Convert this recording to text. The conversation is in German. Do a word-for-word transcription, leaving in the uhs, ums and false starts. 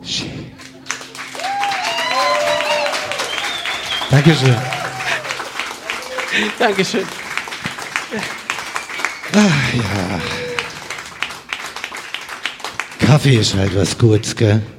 Dankeschön. Dankeschön. Ach ja. Kaffee ist halt was Gutes, gell?